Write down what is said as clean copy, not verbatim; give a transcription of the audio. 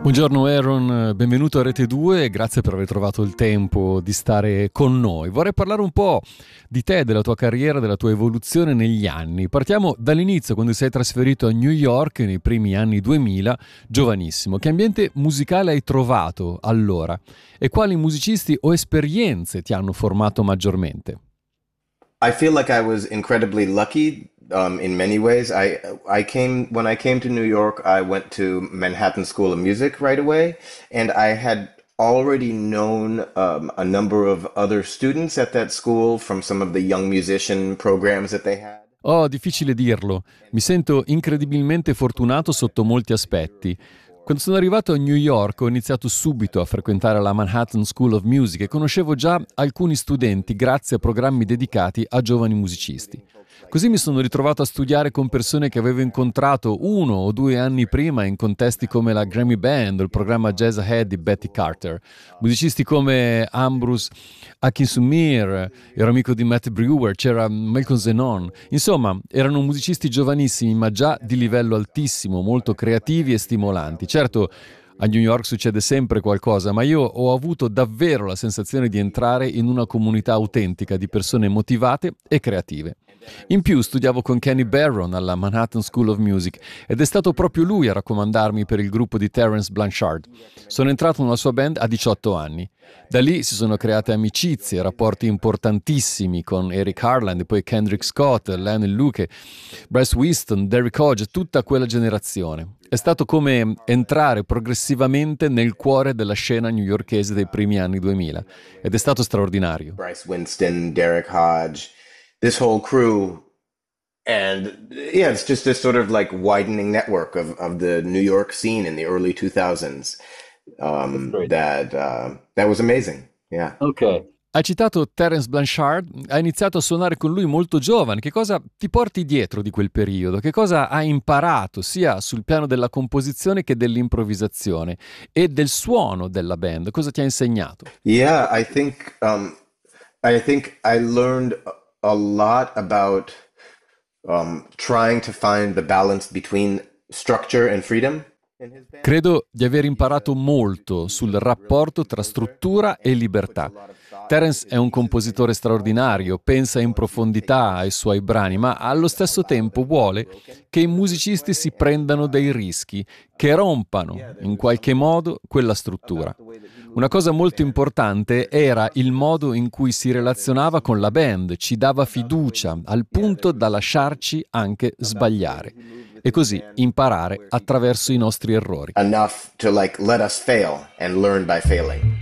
Buongiorno Aaron, benvenuto a Rete 2 e grazie per aver trovato il tempo di stare con noi. Vorrei parlare un po' di te, della tua carriera, della tua evoluzione negli anni. Partiamo dall'inizio, quando sei trasferito a New York nei primi anni 2000, giovanissimo. Che ambiente musicale hai trovato allora e quali musicisti o esperienze ti hanno formato maggiormente? I feel like I was incredibly lucky in many ways. I came when I came to New York, I went to Manhattan School of Music right away, and I had already known a number of other students at that school from some of the young musician programs that they had. Oh, difficile dirlo. Mi sento incredibilmente fortunato sotto molti aspetti. Quando sono arrivato a New York ho iniziato subito a frequentare la Manhattan School of Music e conoscevo già alcuni studenti grazie a programmi dedicati a giovani musicisti. Così mi sono ritrovato a studiare con persone che avevo incontrato 1 o 2 anni prima in contesti come la Grammy Band o il programma Jazz Ahead di Betty Carter. Musicisti come Ambrose Akinsumir, ero amico di Matt Brewer, c'era Malcolm Zenon. Insomma, erano musicisti giovanissimi ma già di livello altissimo, molto creativi e stimolanti. Certo, a New York succede sempre qualcosa, ma io ho avuto davvero la sensazione di entrare in una comunità autentica di persone motivate e creative. In più studiavo con Kenny Barron alla Manhattan School of Music ed è stato proprio lui a raccomandarmi per il gruppo di Terence Blanchard. Sono entrato nella sua band a 18 anni. Da lì si sono create amicizie, rapporti importantissimi con Eric Harland, poi Kendrick Scott, Lionel Luke, Bryce Winston, Derrick Hodge, tutta quella generazione. È stato come entrare progressivamente nel cuore della scena newyorkese dei primi anni 2000 ed è stato straordinario. Bryce Winston, Derek Hodge, this whole crew. And yeah, it's just this sort of like widening network of the New York scene in the early 2000s. That's great. That was amazing. Yeah. Ok. Hai citato Terence Blanchard, hai iniziato a suonare con lui molto giovane. Che cosa ti porti dietro di quel periodo? Che cosa hai imparato sia sul piano della composizione che dell'improvvisazione e del suono della band? Cosa ti ha insegnato? Yeah, I think I learned a lot about trying to find the balance between structure and freedom. Credo di aver imparato molto sul rapporto tra struttura e libertà. Terence è un compositore straordinario, pensa in profondità ai suoi brani, ma allo stesso tempo vuole che i musicisti si prendano dei rischi, che rompano in qualche modo quella struttura. Una cosa molto importante era il modo in cui si relazionava con la band, ci dava fiducia al punto da lasciarci anche sbagliare e così imparare attraverso i nostri errori. Enough to like let us fail and learn by failing.